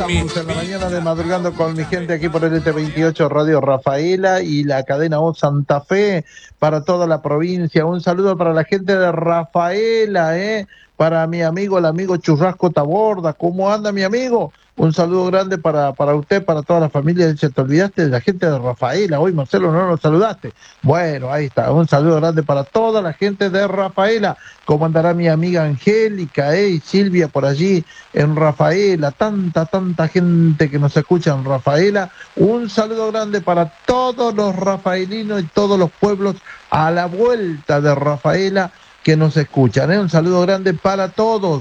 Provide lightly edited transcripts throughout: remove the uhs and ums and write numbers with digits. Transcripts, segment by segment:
Estamos en la mañana de madrugando con mi gente aquí por el ET28 Radio Rafaela y la cadena O Santa Fe para toda la provincia. Un saludo para la gente de Rafaela, para mi amigo, el amigo Churrasco Taborda. ¿Cómo anda mi amigo? Un saludo grande para usted, para toda la familia. Dice, te olvidaste de la gente de Rafaela. Hoy, Marcelo, no nos saludaste. Bueno, ahí está. Un saludo grande para toda la gente de Rafaela. ¿Cómo andará mi amiga Angélica, y Silvia por allí en Rafaela? Tanta gente que nos escucha en Rafaela. Un saludo grande para todos los rafaelinos y todos los pueblos a la vuelta de Rafaela que nos escuchan. Un saludo grande para todos.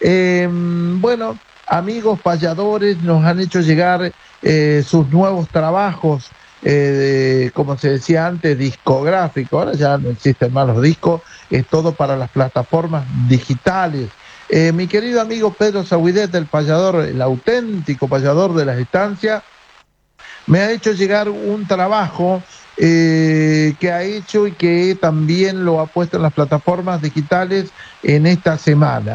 Bueno, amigos payadores nos han hecho llegar sus nuevos trabajos, como se decía antes, discográficos. Ahora ya no existen más los discos, es todo para las plataformas digitales. Mi querido amigo Pedro Sawidet, el payador, el auténtico payador de las estancias, me ha hecho llegar un trabajo que ha hecho y que también lo ha puesto en las plataformas digitales en esta semana.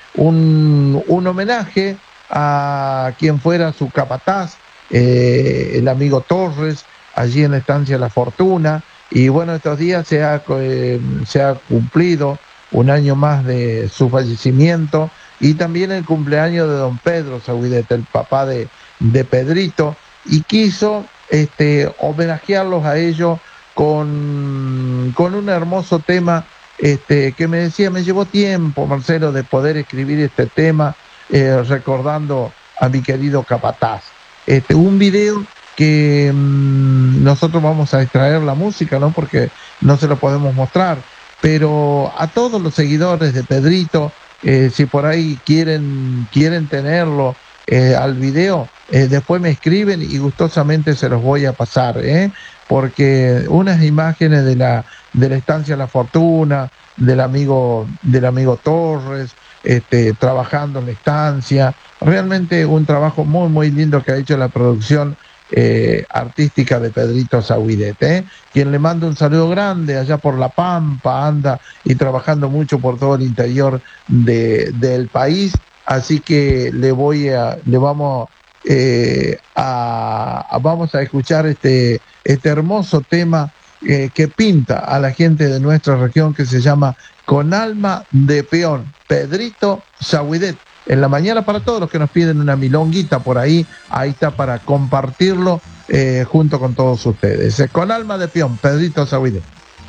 Un homenaje a quien fuera su capataz, el amigo Torres, allí en la estancia La Fortuna. Y bueno, estos días se ha cumplido un año más de su fallecimiento y también el cumpleaños de don Pedro Sawidet, el papá de Pedrito, y quiso homenajearlos a ellos con un hermoso tema que me decía, me llevó tiempo, Marcelo, de poder escribir este tema, recordando a mi querido capataz. Un video que nosotros vamos a extraer la música, ¿no? Porque no se lo podemos mostrar, pero a todos los seguidores de Pedrito, si por ahí quieren tenerlo al video, después me escriben y gustosamente se los voy a pasar, porque unas imágenes de la estancia La Fortuna, del amigo Torres, trabajando en la estancia, realmente un trabajo muy lindo que ha hecho la producción artística de Pedrito Sawidet, quien le manda un saludo grande allá por La Pampa, anda y trabajando mucho por todo el interior del país, así que vamos a escuchar este hermoso tema que pinta a la gente de nuestra región, que se llama Con Alma de Peón, Pedrito Sawidet. En la mañana, para todos los que nos piden una milonguita por ahí está para compartirlo junto con todos ustedes. Con Alma de Peón, Pedrito Sawidet.